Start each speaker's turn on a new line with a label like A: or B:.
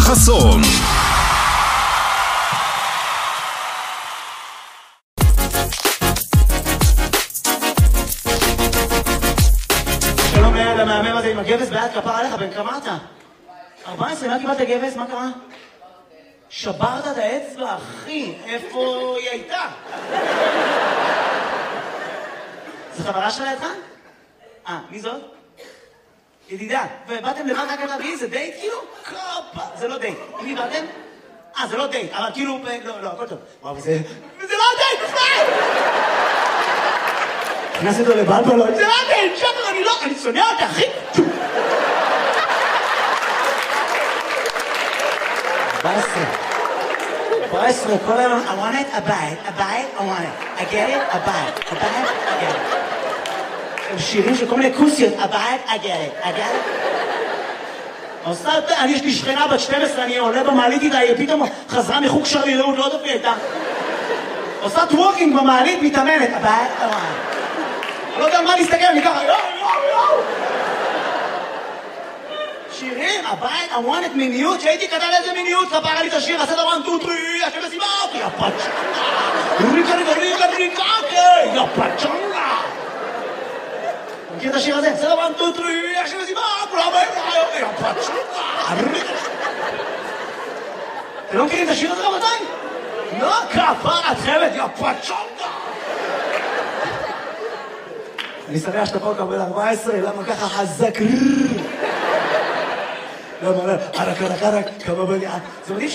A: חסון.
B: שלום ליד המאמר הזה עם הגבס ביד, כפר עליך, בן כמה אתה? 14, מה קיבלת גבס? מה קרה? שברת את האצבע, אחי, איפה היא הייתה? זו חברה שלה לידך? מי זאת? ידידה. ובאתם לבד רק להביא? זה דייט כאילו? קופה, זה לא דייט. עם מי באתם? זה לא דייט, אבל כאילו, לא, הכל טוב. וואו, זה לא דייט בכלל! נכנס אותו לבלבלות, זה לא דייט, שפר, אני שונא אותה, אחי! 14, כל היום, I want it, I buy it, I want it. I get it, I buy it, I get it. הם שירים של כל מיני כוסיות, I buy it, I get it. אני יש לי שכנה בת 12, אני עולה במעלית איתה, היא פתאום חזרה מחוג שרלי רעות, לא יודעת לי הייתה. עושה טוורקינג במעלית, מתאמנת, I buy it, I want it. אני לא יודע על מה להסתכל, אני ככה, יואו. שירים, הבית, I want it, מיניות, שהייתי כתב איזה מיניות, ספר לי את השיר, עשה דבר 1, 2, 3, השם מסיבה אותי, יא פצ'ונגה, ריקה, יא פצ'ונגה. מכיר את השיר הזה? עשה דבר 1, 2, 3, השם מסיבה, כולם באים לך, יא פצ'ונגה. אתם לא מכירים את השיר הזה רבותיי? לא, כפר הצוות, יא פצ'ונגה. אני שמח שאתה פה קבל 14, למה ככה חזק? למה, כמה בליעה. זה מדהים